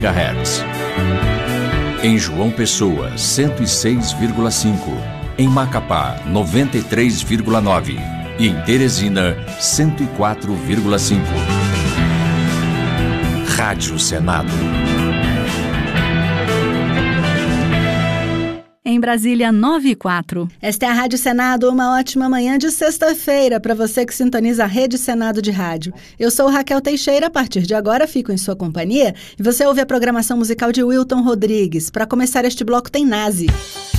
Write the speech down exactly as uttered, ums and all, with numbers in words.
megahertz. Em João Pessoa, cento e seis vírgula cinco. Em Macapá, noventa e três vírgula nove. E em Teresina, cento e quatro vírgula cinco. Rádio Senado. Em Brasília, nove e quatro. Esta é a Rádio Senado, uma ótima manhã de sexta-feira para você que sintoniza a Rede Senado de Rádio. Eu sou Raquel Teixeira, a partir de agora fico em sua companhia e você ouve a programação musical de Wilton Rodrigues. Para começar este bloco tem Nazi.